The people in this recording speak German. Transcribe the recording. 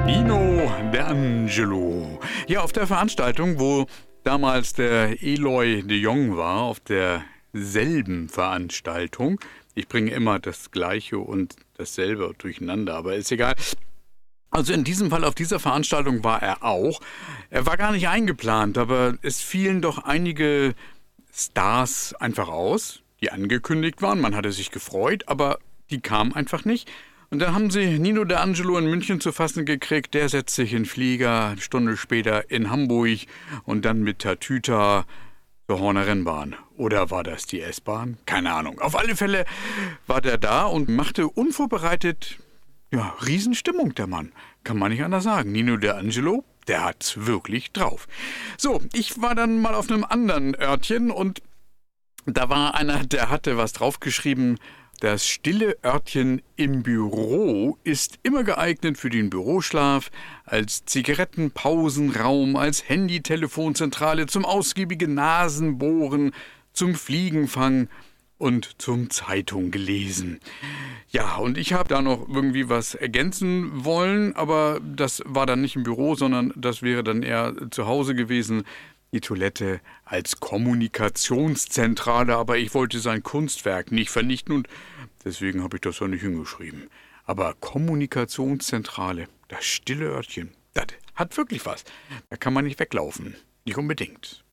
Nino D'Angelo. Ja, auf der Veranstaltung, wo damals der Eloy de Jong war, auf derselben Veranstaltung. Ich bringe immer das Gleiche und dasselbe durcheinander, aber ist egal. Also in diesem Fall, auf dieser Veranstaltung war er auch. Er war gar nicht eingeplant, aber es fielen doch einige Stars einfach aus, die angekündigt waren. Man hatte sich gefreut, aber die kamen einfach nicht. Und dann haben sie Nino D'Angelo in München zu fassen gekriegt. Der setzt sich in den Flieger, eine Stunde später in Hamburg und dann mit Tatüta zur Horner Rennbahn. Oder war das die S-Bahn? Keine Ahnung. Auf alle Fälle war der da und machte unvorbereitet, ja, Riesenstimmung, der Mann. Kann man nicht anders sagen. Nino D'Angelo, der hat's wirklich drauf. So, ich war dann mal auf einem anderen Örtchen und da war einer, der hatte was draufgeschrieben. Das stille Örtchen im Büro ist immer geeignet für den Büroschlaf, als Zigarettenpausenraum, als Handy-Telefonzentrale, zum ausgiebigen Nasenbohren, zum Fliegenfang und zum Zeitunglesen. Ja, und ich habe da noch irgendwie was ergänzen wollen, aber das war dann nicht im Büro, sondern das wäre dann eher zu Hause gewesen. Die Toilette als Kommunikationszentrale, aber ich wollte sein Kunstwerk nicht vernichten und deswegen habe ich das auch nicht hingeschrieben. Aber Kommunikationszentrale, das stille Örtchen, das hat wirklich was. Da kann man nicht weglaufen. Nicht unbedingt.